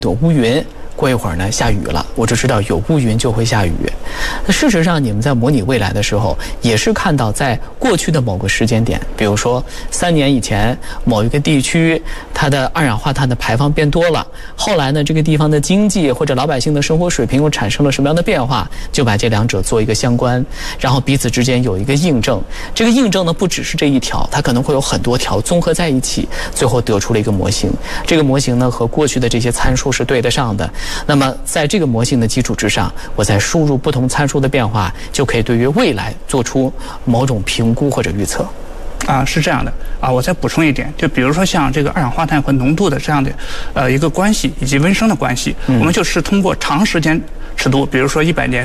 有乌云，过一会儿呢下雨了，我就知道有乌云就会下雨。那事实上，你们在模拟未来的时候，也是看到在过去的某个时间点，比如说3年以前某一个地区它的二氧化碳的排放变多了，后来呢这个地方的经济或者老百姓的生活水平又产生了什么样的变化，就把这两者做一个相关，然后彼此之间有一个印证。这个印证呢不只是这一条，它可能会有很多条综合在一起，最后得出了一个模型。这个模型呢和过去的这些参数是对得上的。那么在这个模型的基础之上，我再输入不同参数的变化，就可以对于未来做出某种评估或者预测。 是这样的我再补充一点，就比如说像这个二氧化碳和浓度的这样的一个关系，以及温升的关系，我们就是通过长时间尺度，比如说100年。